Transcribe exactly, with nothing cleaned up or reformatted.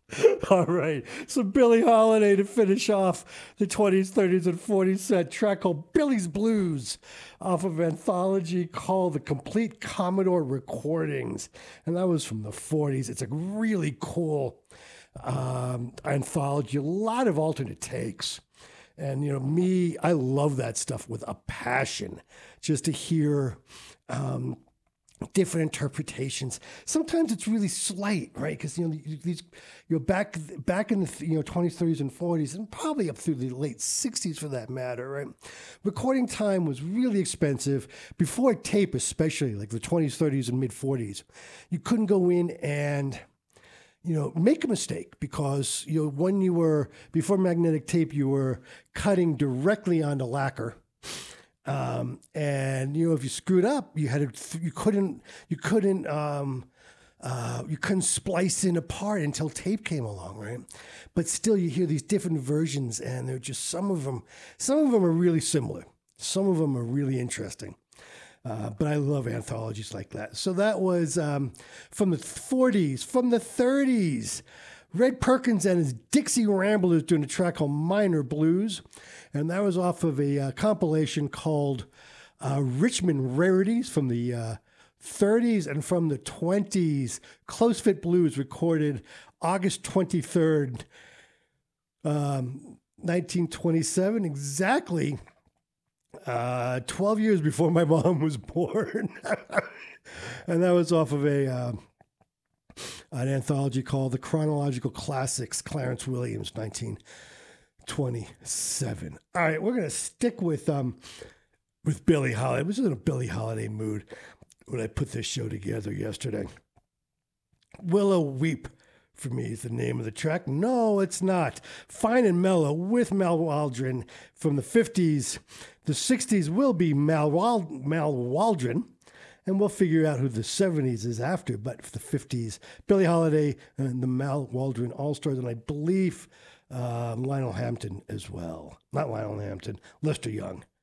All right. So Billie Holiday to finish off the twenties, thirties, and forties set track called Billy's Blues off of an anthology called The Complete Commodore Recordings. And that was from the forties. It's a really cool um, anthology, a lot of alternate takes. And, you know, me, I love that stuff with a passion just to hear um, different interpretations. Sometimes it's really slight, right? Because you know these, you know, back back in the you know twenties, thirties, and forties, and probably up through the late sixties for that matter, right? Recording time was really expensive before tape, especially like the twenties, thirties, and mid forties. You couldn't go in and you know, make a mistake because, you know, when you were, before magnetic tape, you were cutting directly onto lacquer. Um, and, you know, if you screwed up, you had to, you couldn't, you couldn't, um, uh, you couldn't splice in apart until tape came along, right? But still, you hear these different versions, and they're just, some of them, some of them are really similar. Some of them are really interesting. Uh, but I love anthologies like that. So that was um, from the forties, from the thirties. Red Perkins and his Dixie Ramblers doing a track called Minor Blues. And that was off of a uh, compilation called uh, Richmond Rarities from the uh, thirties and from the twenties. Close Fit Blues recorded August twenty-third, um, nineteen twenty-seven, exactly Uh, twelve years before my mom was born. And that was off of a uh, an anthology called The Chronological Classics, Clarence Williams, nineteen twenty-seven. All right, we're going to stick with um with Billie Holiday. I was in a Billie Holiday mood when I put this show together yesterday. Willow Weep for me is the name of the track. No, it's not. Fine and Mellow with Mal Waldron from the fifties. The sixties will be Mal, Wal- Mal Waldron, and we'll figure out who the seventies is after. But for the fifties, Billie Holiday and the Mal Waldron All-Stars, and I believe um, Lionel Hampton as well. Not Lionel Hampton, Lester Young.